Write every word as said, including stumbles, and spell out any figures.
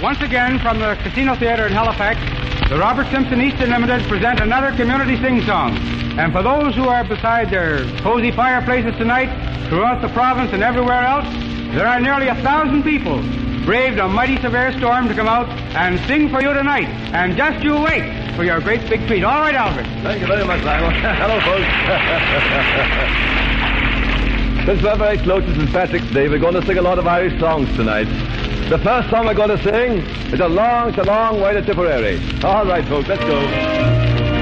Once again, from the Casino Theatre in Halifax, the Robert Simpson Easton Limited present another community sing-song. And for those who are beside their cozy fireplaces tonight, throughout the province and everywhere else, there are nearly a thousand people braved a mighty severe storm to come out and sing for you tonight. And just you wait for your great big treat. All right, Alfred. Thank you very much, Lionel. Hello, folks. Since we're very close to Saint Patrick's Day, we're going to sing a lot of Irish songs tonight. The first song we're going to sing is A Long, It's a Long Way to Tipperary. All right, folks, let's go.